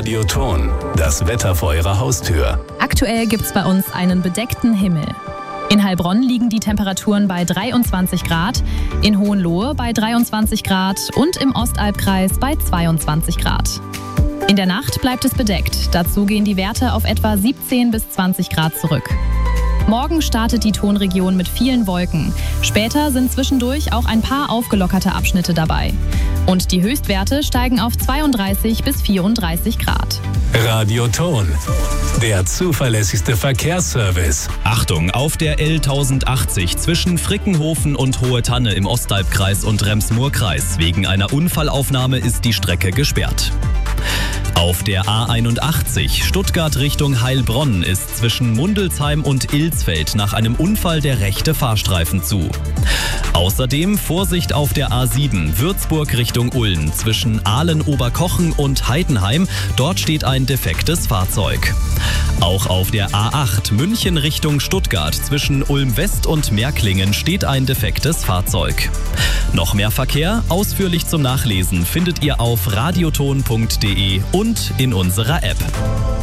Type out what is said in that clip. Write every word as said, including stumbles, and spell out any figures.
Radioton, das Wetter vor Ihrer Haustür. Aktuell gibt's bei uns einen bedeckten Himmel. In Heilbronn liegen die Temperaturen bei dreiundzwanzig Grad, in Hohenlohe bei dreiundzwanzig Grad und im Ostalbkreis bei zweiundzwanzig Grad. In der Nacht bleibt es bedeckt, dazu gehen die Werte auf etwa siebzehn bis zwanzig Grad zurück. Morgen startet die Tonregion mit vielen Wolken. Später sind zwischendurch auch ein paar aufgelockerte Abschnitte dabei. Und die Höchstwerte steigen auf zweiunddreißig bis vierunddreißig Grad. Radioton, der zuverlässigste Verkehrsservice. Achtung, auf der L tausendachtzig zwischen Frickenhofen und Hohe Tanne im Ostalbkreis und Rems-Murr-Kreis. Wegen einer Unfallaufnahme ist die Strecke gesperrt. Auf der A einundachtzig Stuttgart Richtung Heilbronn ist zwischen Mundelsheim und Ilsfeld nach einem Unfall der rechte Fahrstreifen zu. Außerdem Vorsicht auf der A sieben Würzburg Richtung Ulm zwischen Ahlen-Oberkochen und Heidenheim. Dort steht ein defektes Fahrzeug. Auch auf der A acht München Richtung Stuttgart zwischen Ulm-West und Märklingen steht ein defektes Fahrzeug. Noch mehr Verkehr, ausführlich zum Nachlesen, findet ihr auf radioton punkt de und in unserer App.